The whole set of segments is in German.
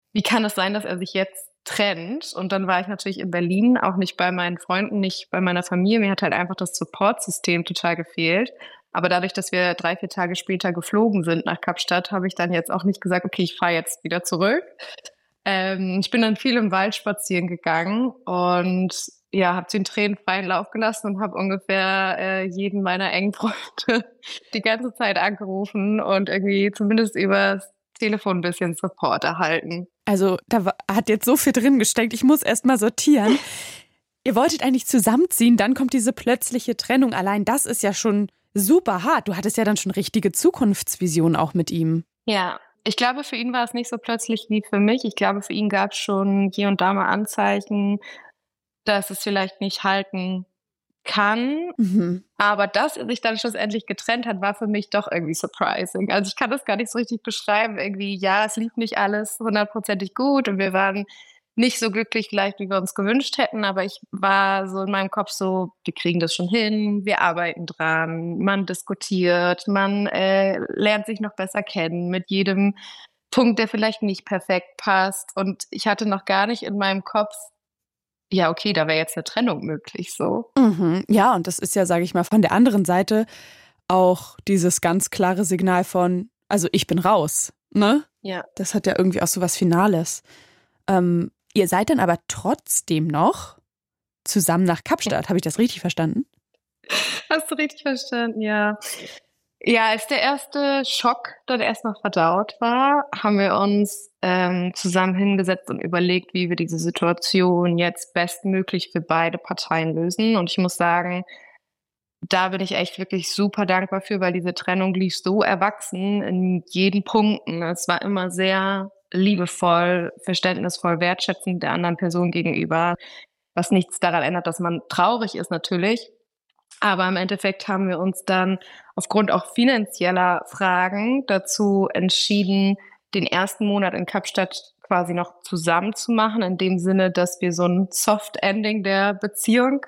wie kann es sein, dass er sich jetzt trennt? Und dann war ich natürlich in Berlin, auch nicht bei meinen Freunden, nicht bei meiner Familie. Mir hat halt einfach das Supportsystem total gefehlt. Aber dadurch, dass wir 3, 4 Tage später geflogen sind nach Kapstadt, habe ich dann jetzt auch nicht gesagt, okay, ich fahre jetzt wieder zurück. Ich bin dann viel im Wald spazieren gegangen und ja, habe den Tränen freien Lauf gelassen und habe ungefähr jeden meiner engen Freunde die ganze Zeit angerufen und irgendwie zumindest übers Telefon ein bisschen Support erhalten. Also hat jetzt so viel drin gesteckt, ich muss erst mal sortieren. Ihr wolltet eigentlich zusammenziehen, dann kommt diese plötzliche Trennung. Allein das ist ja schon super hart. Du hattest ja dann schon richtige Zukunftsvisionen auch mit ihm. Ja, ich glaube, für ihn war es nicht so plötzlich wie für mich. Ich glaube, für ihn gab es schon hier und da mal Anzeichen, dass es vielleicht nicht halten kann. Mhm. Aber dass er sich dann schlussendlich getrennt hat, war für mich doch irgendwie surprising. Also ich kann das gar nicht so richtig beschreiben. Irgendwie, ja, es lief nicht alles 100%ig gut und wir waren nicht so glücklich vielleicht, wie wir uns gewünscht hätten, aber ich war so in meinem Kopf so, wir kriegen das schon hin, wir arbeiten dran, man diskutiert, man lernt sich noch besser kennen mit jedem Punkt, der vielleicht nicht perfekt passt. Und ich hatte noch gar nicht in meinem Kopf, ja, okay, da wäre jetzt eine Trennung möglich, so. Mhm. Ja, und das ist ja, sage ich mal, von der anderen Seite auch dieses ganz klare Signal von, also ich bin raus, ne? Ja. Das hat ja irgendwie auch so was Finales. Ihr seid dann aber trotzdem noch zusammen nach Kapstadt. Habe ich das richtig verstanden? Hast du richtig verstanden, ja. Ja, als der erste Schock dann erstmal verdaut war, haben wir uns zusammen hingesetzt und überlegt, wie wir diese Situation jetzt bestmöglich für beide Parteien lösen. Und ich muss sagen, da bin ich echt wirklich super dankbar für, weil diese Trennung lief so erwachsen in jeden Punkten. Es war immer sehr liebevoll, verständnisvoll, wertschätzend der anderen Person gegenüber, was nichts daran ändert, dass man traurig ist natürlich. Aber im Endeffekt haben wir uns dann aufgrund auch finanzieller Fragen dazu entschieden, den ersten Monat in Kapstadt quasi noch zusammen zu machen, in dem Sinne, dass wir so ein Soft-Ending der Beziehung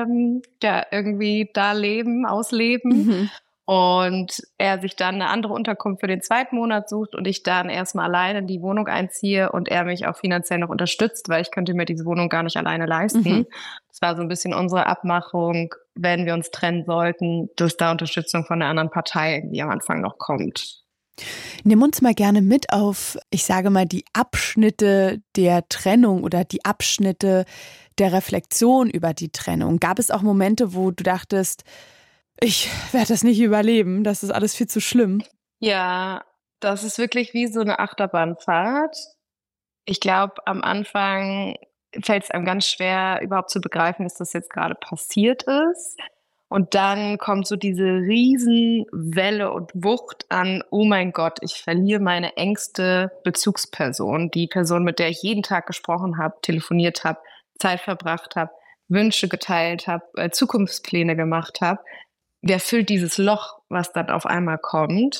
ja irgendwie da leben, ausleben. Mhm. Und er sich dann eine andere Unterkunft für den zweiten Monat sucht und ich dann erstmal alleine in die Wohnung einziehe und er mich auch finanziell noch unterstützt, weil ich könnte mir diese Wohnung gar nicht alleine leisten. Mhm. Das war so ein bisschen unsere Abmachung, wenn wir uns trennen sollten, dass da Unterstützung von der anderen Partei irgendwie am Anfang noch kommt. Nimm uns mal gerne mit auf, ich sage mal, die Abschnitte der Trennung oder die Abschnitte der Reflexion über die Trennung. Gab es auch Momente, wo du dachtest, ich werde das nicht überleben, das ist alles viel zu schlimm? Ja, das ist wirklich wie so eine Achterbahnfahrt. Ich glaube, am Anfang fällt es einem ganz schwer, überhaupt zu begreifen, dass das jetzt gerade passiert ist. Und dann kommt so diese Riesenwelle und Wucht an, oh mein Gott, ich verliere meine engste Bezugsperson, die Person, mit der ich jeden Tag gesprochen habe, telefoniert habe, Zeit verbracht habe, Wünsche geteilt habe, Zukunftspläne gemacht habe. Wer füllt dieses Loch, was dann auf einmal kommt?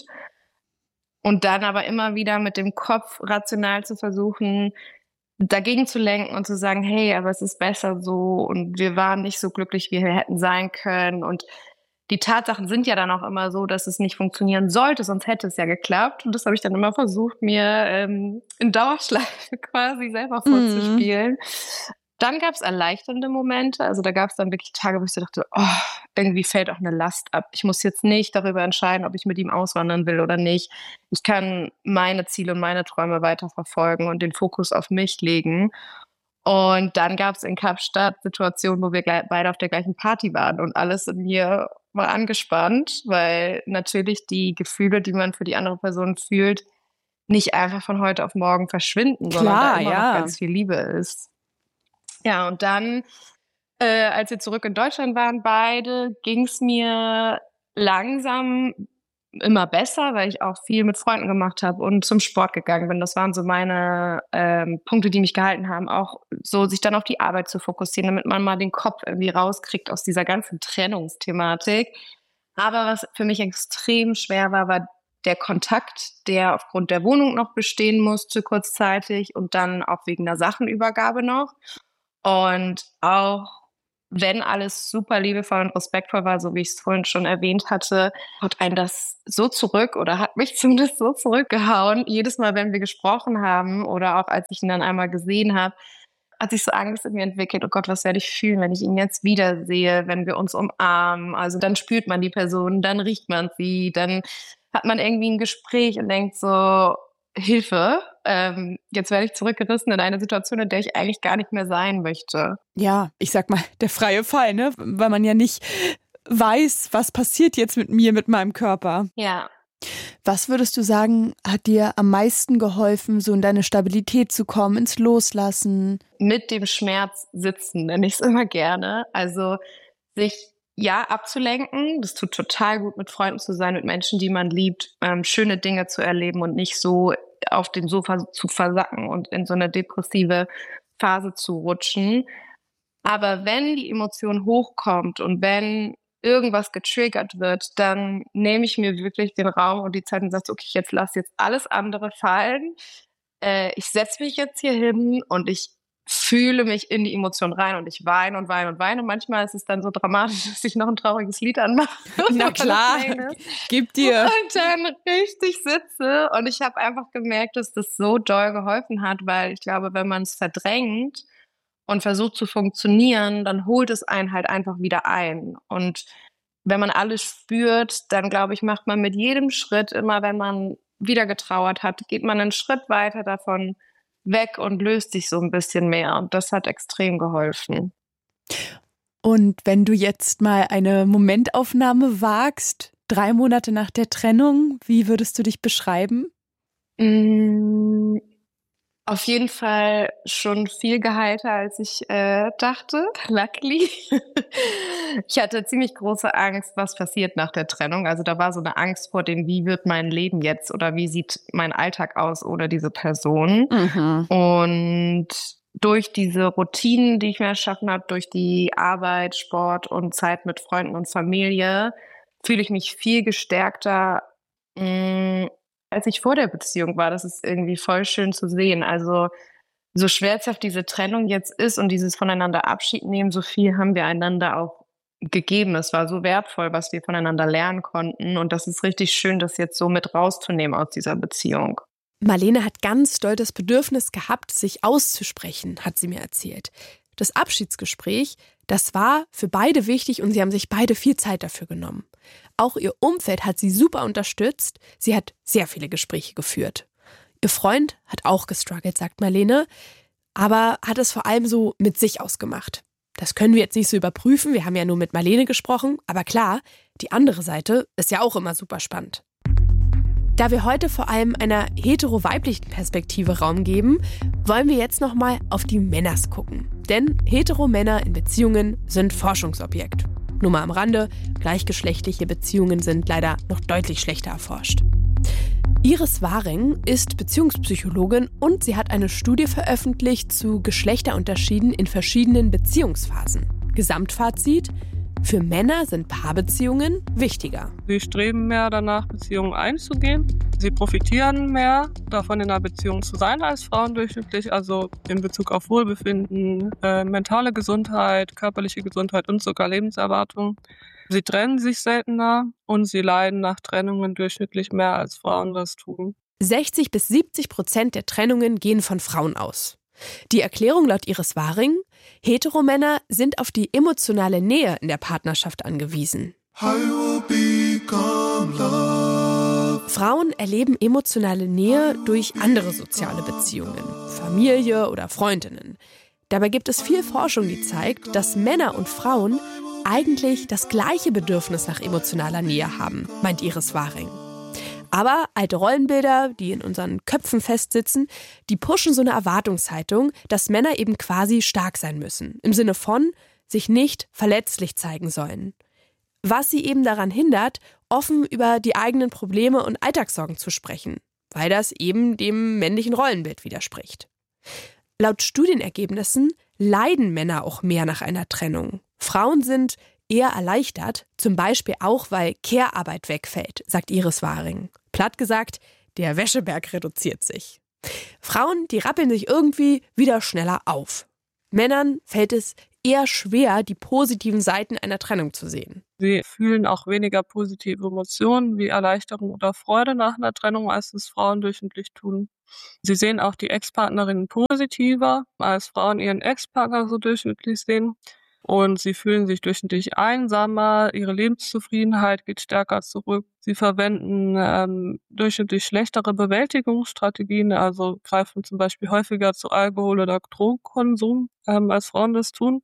Und dann aber immer wieder mit dem Kopf rational zu versuchen, dagegen zu lenken und zu sagen, hey, aber es ist besser so und wir waren nicht so glücklich, wie wir hätten sein können. Und die Tatsachen sind ja dann auch immer so, dass es nicht funktionieren sollte, sonst hätte es ja geklappt. Und das habe ich dann immer versucht, mir in Dauerschleife quasi selber Mhm. vorzuspielen. Dann gab es erleichternde Momente. Also da gab es dann wirklich Tage, wo ich so dachte, oh, irgendwie fällt auch eine Last ab. Ich muss jetzt nicht darüber entscheiden, ob ich mit ihm auswandern will oder nicht. Ich kann meine Ziele und meine Träume weiterverfolgen und den Fokus auf mich legen. Und dann gab es in Kapstadt Situationen, wo wir beide auf der gleichen Party waren und alles in mir war angespannt, weil natürlich die Gefühle, die man für die andere Person fühlt, nicht einfach von heute auf morgen verschwinden, sondern da Klar, immer noch ja. ganz viel Liebe ist. Ja, und dann, als wir zurück in Deutschland waren beide, ging es mir langsam immer besser, weil ich auch viel mit Freunden gemacht habe und zum Sport gegangen bin. Das waren so meine Punkte, die mich gehalten haben, auch so sich dann auf die Arbeit zu fokussieren, damit man mal den Kopf irgendwie rauskriegt aus dieser ganzen Trennungsthematik. Aber was für mich extrem schwer war, war der Kontakt, der aufgrund der Wohnung noch bestehen musste kurzzeitig und dann auch wegen der Sachenübergabe noch. Und auch wenn alles super liebevoll und respektvoll war, so wie ich es vorhin schon erwähnt hatte, haut einen das so zurück oder hat mich zumindest so zurückgehauen. Jedes Mal, wenn wir gesprochen haben oder auch als ich ihn dann einmal gesehen habe, hat sich so Angst in mir entwickelt. Oh Gott, was werde ich fühlen, wenn ich ihn jetzt wiedersehe, wenn wir uns umarmen? Also dann spürt man die Person, dann riecht man sie, dann hat man irgendwie ein Gespräch und denkt so, Hilfe, jetzt werde ich zurückgerissen in eine Situation, in der ich eigentlich gar nicht mehr sein möchte. Ja, ich sag mal, der freie Fall, ne? Weil man ja nicht weiß, was passiert jetzt mit mir, mit meinem Körper. Ja. Was würdest du sagen, hat dir am meisten geholfen, so in deine Stabilität zu kommen, ins Loslassen? Mit dem Schmerz sitzen, nenne ich es immer gerne. Also sich abzulenken. Das tut total gut, mit Freunden zu sein, mit Menschen, die man liebt, schöne Dinge zu erleben und nicht so auf dem Sofa zu versacken und in so eine depressive Phase zu rutschen. Aber wenn die Emotion hochkommt und wenn irgendwas getriggert wird, dann nehme ich mir wirklich den Raum und die Zeit und sage, okay, jetzt lass jetzt alles andere fallen. Ich setze mich jetzt hier hin und ich fühle mich in die Emotion rein und ich weine und weine und weine. Und manchmal ist es dann so dramatisch, dass ich noch ein trauriges Lied anmache. Na klar, gib dir. Und dann richtig sitze. Und ich habe einfach gemerkt, dass das so doll geholfen hat, weil ich glaube, wenn man es verdrängt und versucht zu funktionieren, dann holt es einen halt einfach wieder ein. Und wenn man alles spürt, dann glaube ich, macht man mit jedem Schritt, immer wenn man wieder getrauert hat, geht man einen Schritt weiter davon weg und löst sich so ein bisschen mehr. Und das hat extrem geholfen. Und wenn du jetzt mal eine Momentaufnahme wagst, 3 Monate nach der Trennung, wie würdest du dich beschreiben? Auf jeden Fall schon viel geheilter, als ich dachte, luckily. Ich hatte ziemlich große Angst, was passiert nach der Trennung. Also da war so eine Angst vor dem, wie wird mein Leben jetzt oder wie sieht mein Alltag aus ohne diese Person. Und durch diese Routinen, die ich mir erschaffen habe, durch die Arbeit, Sport und Zeit mit Freunden und Familie, fühle ich mich viel gestärkter, als ich vor der Beziehung war. Das ist irgendwie voll schön zu sehen. Also so schmerzhaft diese Trennung jetzt ist und dieses voneinander Abschied nehmen, so viel haben wir einander auch gegeben. Es war so wertvoll, was wir voneinander lernen konnten. Und das ist richtig schön, das jetzt so mit rauszunehmen aus dieser Beziehung. Marlene hat ganz doll das Bedürfnis gehabt, sich auszusprechen, hat sie mir erzählt. Das Abschiedsgespräch, das war für beide wichtig und sie haben sich beide viel Zeit dafür genommen. Auch ihr Umfeld hat sie super unterstützt. Sie hat sehr viele Gespräche geführt. Ihr Freund hat auch gestruggelt, sagt Marlene, aber hat es vor allem so mit sich ausgemacht. Das können wir jetzt nicht so überprüfen, wir haben ja nur mit Marlene gesprochen, aber klar, die andere Seite ist ja auch immer super spannend. Da wir heute vor allem einer hetero-weiblichen Perspektive Raum geben, wollen wir jetzt nochmal auf die Männers gucken. Denn hetero-Männer in Beziehungen sind Forschungsobjekt. Nur mal am Rande, gleichgeschlechtliche Beziehungen sind leider noch deutlich schlechter erforscht. Iris Waring ist Beziehungspsychologin und sie hat eine Studie veröffentlicht zu Geschlechterunterschieden in verschiedenen Beziehungsphasen. Gesamtfazit: Für Männer sind Paarbeziehungen wichtiger. Sie streben mehr danach, Beziehungen einzugehen. Sie profitieren mehr davon, in einer Beziehung zu sein als Frauen durchschnittlich, also in Bezug auf Wohlbefinden, mentale Gesundheit, körperliche Gesundheit und sogar Lebenserwartung. Sie trennen sich seltener und sie leiden nach Trennungen durchschnittlich mehr als Frauen das tun. 60-70% der Trennungen gehen von Frauen aus. Die Erklärung laut Iris Waring: Heteromänner sind auf die emotionale Nähe in der Partnerschaft angewiesen. Frauen erleben emotionale Nähe durch andere soziale Beziehungen, Familie oder Freundinnen. Dabei gibt es viel Forschung, die zeigt, dass Männer und Frauen eigentlich das gleiche Bedürfnis nach emotionaler Nähe haben, meint Iris Waring. Aber alte Rollenbilder, die in unseren Köpfen festsitzen, die pushen so eine Erwartungshaltung, dass Männer eben quasi stark sein müssen. Im Sinne von, sich nicht verletzlich zeigen sollen. Was sie eben daran hindert, offen über die eigenen Probleme und Alltagssorgen zu sprechen, weil das eben dem männlichen Rollenbild widerspricht. Laut Studienergebnissen leiden Männer auch mehr nach einer Trennung. Frauen sind eher erleichtert, zum Beispiel auch, weil Care-Arbeit wegfällt, sagt Iris Waring. Platt gesagt, der Wäscheberg reduziert sich. Frauen, die rappeln sich irgendwie wieder schneller auf. Männern fällt es eher schwer, die positiven Seiten einer Trennung zu sehen. Sie fühlen auch weniger positive Emotionen wie Erleichterung oder Freude nach einer Trennung, als es Frauen durchschnittlich tun. Sie sehen auch die Ex-Partnerinnen positiver, als Frauen ihren Ex-Partner so durchschnittlich sehen. Und sie fühlen sich durchschnittlich einsamer, ihre Lebenszufriedenheit geht stärker zurück. Sie verwenden durchschnittlich schlechtere Bewältigungsstrategien, also greifen zum Beispiel häufiger zu Alkohol- oder Drogenkonsum, als Frauen das tun.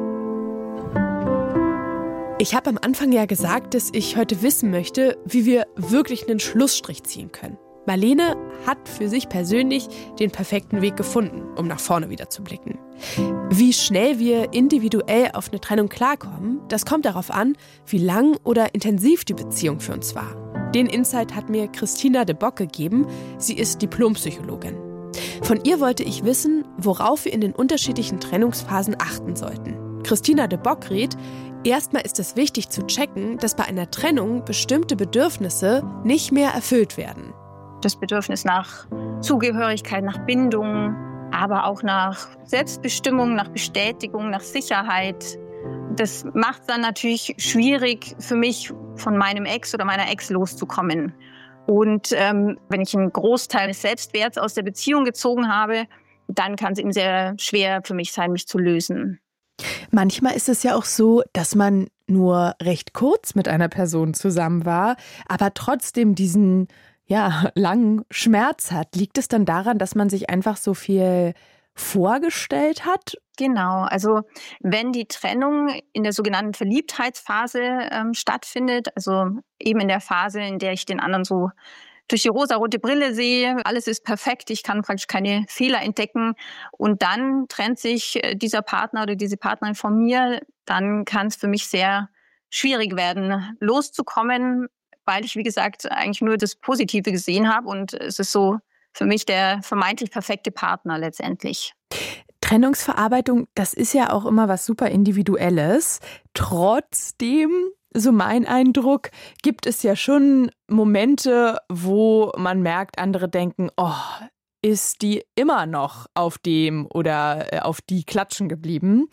Ich habe am Anfang ja gesagt, dass ich heute wissen möchte, wie wir wirklich einen Schlussstrich ziehen können. Marlene hat für sich persönlich den perfekten Weg gefunden, um nach vorne wieder zu blicken. Wie schnell wir individuell auf eine Trennung klarkommen, das kommt darauf an, wie lang oder intensiv die Beziehung für uns war. Den Insight hat mir Christina de Bock gegeben. Sie ist Diplompsychologin. Von ihr wollte ich wissen, worauf wir in den unterschiedlichen Trennungsphasen achten sollten. Christina de Bock rät, erstmal ist es wichtig zu checken, dass bei einer Trennung bestimmte Bedürfnisse nicht mehr erfüllt werden. Das Bedürfnis nach Zugehörigkeit, nach Bindung, aber auch nach Selbstbestimmung, nach Bestätigung, nach Sicherheit. Das macht es dann natürlich schwierig für mich, von meinem Ex oder meiner Ex loszukommen. Und wenn ich einen Großteil des Selbstwerts aus der Beziehung gezogen habe, dann kann es eben sehr schwer für mich sein, mich zu lösen. Manchmal ist es ja auch so, dass man nur recht kurz mit einer Person zusammen war, aber trotzdem diesen langen Schmerz hat. Liegt es dann daran, dass man sich einfach so viel vorgestellt hat? Genau, also wenn die Trennung in der sogenannten Verliebtheitsphase stattfindet, also eben in der Phase, in der ich den anderen so durch die rosarote Brille sehe, alles ist perfekt, ich kann praktisch keine Fehler entdecken und dann trennt sich dieser Partner oder diese Partnerin von mir, dann kann es für mich sehr schwierig werden, loszukommen, weil ich, wie gesagt, eigentlich nur das Positive gesehen habe und es ist so für mich der vermeintlich perfekte Partner letztendlich. Trennungsverarbeitung, das ist ja auch immer was super Individuelles. Trotzdem, so mein Eindruck, gibt es ja schon Momente, wo man merkt, andere denken, oh, ist die immer noch auf dem oder auf die Klatschen geblieben.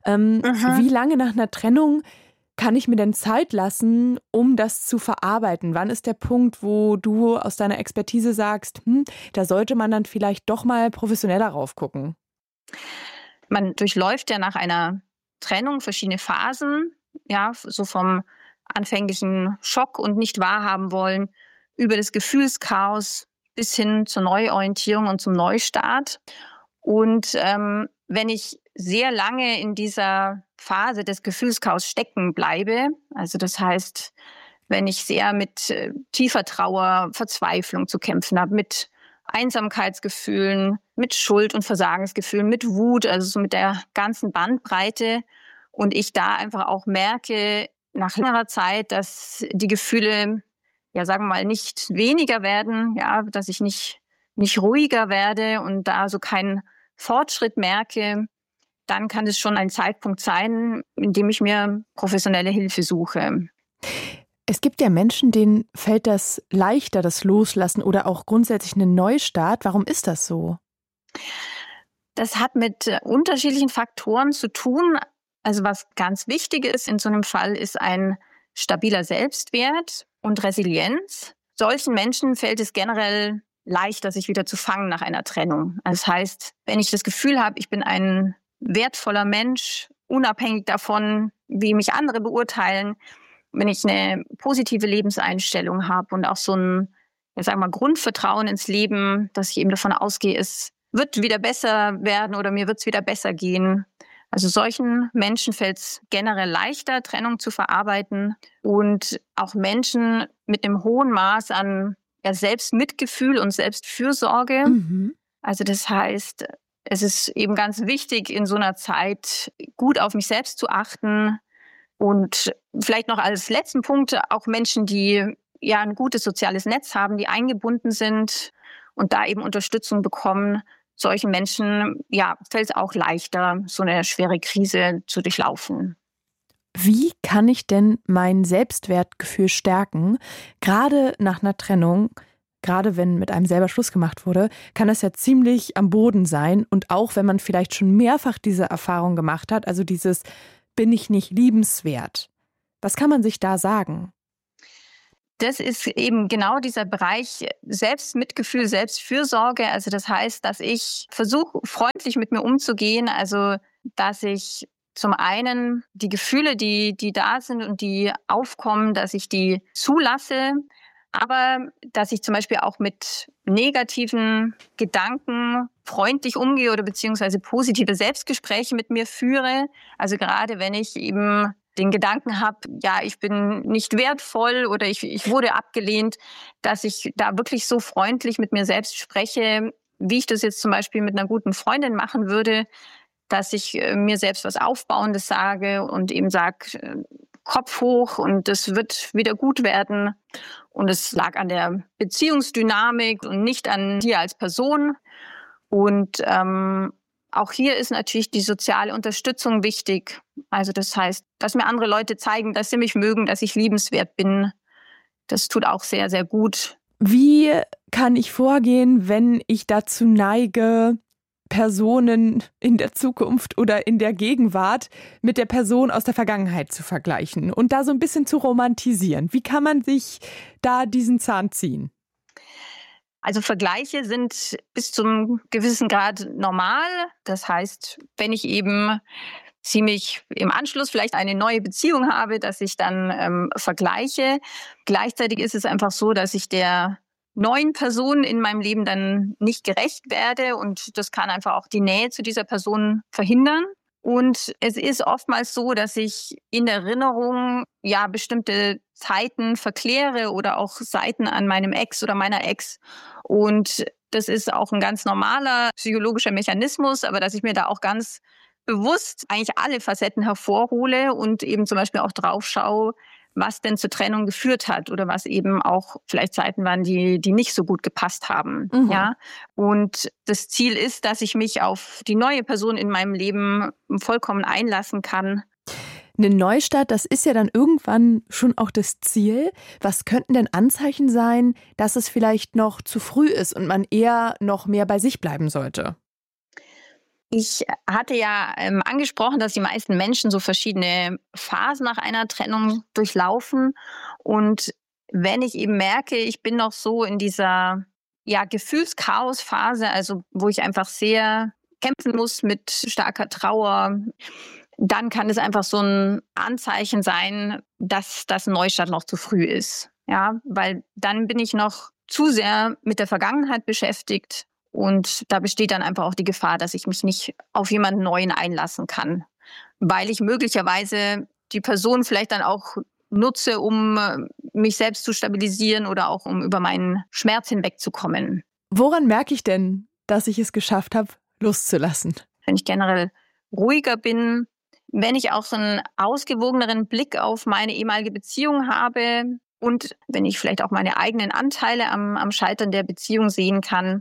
Wie lange nach einer Trennung kann ich mir denn Zeit lassen, um das zu verarbeiten? Wann ist der Punkt, wo du aus deiner Expertise sagst, da sollte man dann vielleicht doch mal professioneller raufgucken? Man durchläuft ja nach einer Trennung verschiedene Phasen, ja, so vom anfänglichen Schock und nicht wahrhaben wollen, über das Gefühlschaos bis hin zur Neuorientierung und zum Neustart. Und wenn ich sehr lange in dieser Phase des Gefühlschaos stecken bleibe, also das heißt, wenn ich sehr mit tiefer Trauer, Verzweiflung zu kämpfen habe, mit Einsamkeitsgefühlen, mit Schuld- und Versagensgefühlen, mit Wut, also so mit der ganzen Bandbreite und ich da einfach auch merke, nach längerer Zeit, dass die Gefühle, ja sagen wir mal, nicht weniger werden, ja, dass ich nicht ruhiger werde und da so keinen Fortschritt merke, dann kann es schon ein Zeitpunkt sein, in dem ich mir professionelle Hilfe suche. Es gibt ja Menschen, denen fällt das leichter, das Loslassen oder auch grundsätzlich einen Neustart. Warum ist das so? Das hat mit unterschiedlichen Faktoren zu tun. Also was ganz wichtig ist in so einem Fall, ist ein stabiler Selbstwert und Resilienz. Solchen Menschen fällt es generell leichter, sich wieder zu fangen nach einer Trennung. Das heißt, wenn ich das Gefühl habe, ich bin ein wertvoller Mensch, unabhängig davon, wie mich andere beurteilen, wenn ich eine positive Lebenseinstellung habe und auch so ein, Grundvertrauen ins Leben, dass ich eben davon ausgehe, es wird wieder besser werden oder mir wird es wieder besser gehen. Also solchen Menschen fällt es generell leichter, Trennung zu verarbeiten und auch Menschen mit einem hohen Maß an Selbstmitgefühl und Selbstfürsorge. Also das heißt, es ist eben ganz wichtig, in so einer Zeit gut auf mich selbst zu achten. Und vielleicht noch als letzten Punkt auch Menschen, die ja ein gutes soziales Netz haben, die eingebunden sind und da eben Unterstützung bekommen. Solchen Menschen fällt es auch leichter, so eine schwere Krise zu durchlaufen. Wie kann ich denn mein Selbstwertgefühl stärken, gerade nach einer Trennung? gerade wenn mit einem selber Schluss gemacht wurde, kann das ja ziemlich am Boden sein. Und auch wenn man vielleicht schon mehrfach diese Erfahrung gemacht hat, also dieses bin ich nicht liebenswert. Was kann man sich da sagen? Das ist eben genau dieser Bereich Selbstmitgefühl, Selbstfürsorge. Also das heißt, dass ich versuche, freundlich mit mir umzugehen. Also dass ich zum einen die Gefühle, die da sind und die aufkommen, dass ich die zulasse. Aber dass ich zum Beispiel auch mit negativen Gedanken freundlich umgehe oder beziehungsweise positive Selbstgespräche mit mir führe. Also gerade wenn ich eben den Gedanken habe, ja, ich bin nicht wertvoll oder ich wurde abgelehnt, dass ich da wirklich so freundlich mit mir selbst spreche, wie ich das jetzt zum Beispiel mit einer guten Freundin machen würde, dass ich mir selbst was Aufbauendes sage und eben sage, Kopf hoch und es wird wieder gut werden. Und es lag an der Beziehungsdynamik und nicht an dir als Person. Und auch hier ist natürlich die soziale Unterstützung wichtig. Also das heißt, dass mir andere Leute zeigen, dass sie mich mögen, dass ich liebenswert bin. Das tut auch sehr, sehr gut. Wie kann ich vorgehen, wenn ich dazu neige, Personen in der Zukunft oder in der Gegenwart mit der Person aus der Vergangenheit zu vergleichen und da so ein bisschen zu romantisieren? Wie kann man sich da diesen Zahn ziehen? Also Vergleiche sind bis zum gewissen Grad normal. Das heißt, wenn ich eben ziemlich im Anschluss vielleicht eine neue Beziehung habe, dass ich dann vergleiche. Gleichzeitig ist es einfach so, dass ich der neuen Person in meinem Leben dann nicht gerecht werde und das kann einfach auch die Nähe zu dieser Person verhindern. Und es ist oftmals so, dass ich in der Erinnerung ja bestimmte Zeiten verkläre oder auch Seiten an meinem Ex oder meiner Ex. Und das ist auch ein ganz normaler psychologischer Mechanismus, aber dass ich mir da auch ganz bewusst eigentlich alle Facetten hervorhole und eben zum Beispiel auch drauf schaue, was denn zur Trennung geführt hat oder was eben auch vielleicht Zeiten waren, die nicht so gut gepasst haben. Mhm. Ja? Und das Ziel ist, dass ich mich auf die neue Person in meinem Leben vollkommen einlassen kann. Eine Neustart, das ist ja dann irgendwann schon auch das Ziel. Was könnten denn Anzeichen sein, dass es vielleicht noch zu früh ist und man eher noch mehr bei sich bleiben sollte? Ich hatte ja angesprochen, dass die meisten Menschen so verschiedene Phasen nach einer Trennung durchlaufen. Und wenn ich eben merke, ich bin noch so in dieser Gefühlschaos-Phase, also wo ich einfach sehr kämpfen muss mit starker Trauer, dann kann es einfach so ein Anzeichen sein, dass das Neustart noch zu früh ist. Ja, weil dann bin ich noch zu sehr mit der Vergangenheit beschäftigt. Und da besteht dann einfach auch die Gefahr, dass ich mich nicht auf jemanden Neuen einlassen kann, weil ich möglicherweise die Person vielleicht dann auch nutze, um mich selbst zu stabilisieren oder auch um über meinen Schmerz hinwegzukommen. Woran merke ich denn, dass ich es geschafft habe, loszulassen? Wenn ich generell ruhiger bin, wenn ich auch so einen ausgewogeneren Blick auf meine ehemalige Beziehung habe und wenn ich vielleicht auch meine eigenen Anteile am Scheitern der Beziehung sehen kann,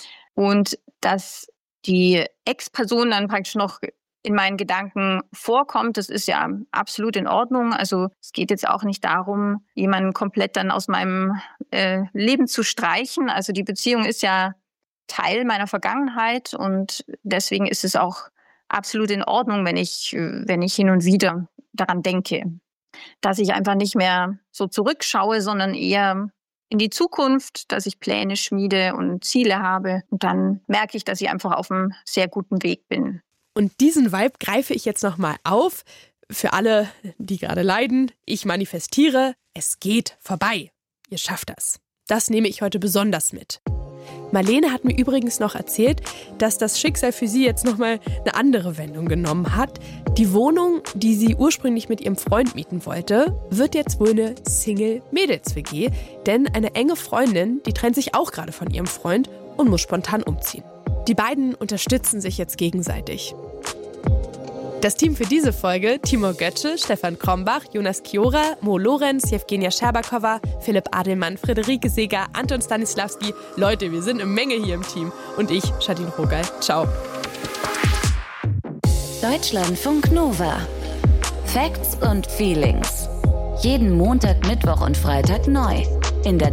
und dass die Ex-Person dann praktisch noch in meinen Gedanken vorkommt, das ist ja absolut in Ordnung. Also es geht jetzt auch nicht darum, jemanden komplett dann aus meinem Leben zu streichen. Also die Beziehung ist ja Teil meiner Vergangenheit und deswegen ist es auch absolut in Ordnung, wenn ich hin und wieder daran denke, dass ich einfach nicht mehr so zurückschaue, sondern eher in die Zukunft, dass ich Pläne schmiede und Ziele habe. Und dann merke ich, dass ich einfach auf einem sehr guten Weg bin. Und diesen Vibe greife ich jetzt nochmal auf. Für alle, die gerade leiden, ich manifestiere, es geht vorbei. Ihr schafft das. Das nehme ich heute besonders mit. Marlene hat mir übrigens noch erzählt, dass das Schicksal für sie jetzt nochmal eine andere Wendung genommen hat. Die Wohnung, die sie ursprünglich mit ihrem Freund mieten wollte, wird jetzt wohl eine Single-Mädels-WG. Denn eine enge Freundin, die trennt sich auch gerade von ihrem Freund und muss spontan umziehen. Die beiden unterstützen sich jetzt gegenseitig. Das Team für diese Folge: Timur Götzsche, Stefan Krombach, Jonas Kiora, Mo Lorenz, Jewgenia Scherbakowa, Philipp Adelmann, Friederike Seeger, Anton Stanislavski. Leute, wir sind eine Menge hier im Team. Und ich, Shadin Rogal. Ciao. Deutschlandfunk Nova. Facts und Feelings. Jeden Montag, Mittwoch und Freitag neu. In der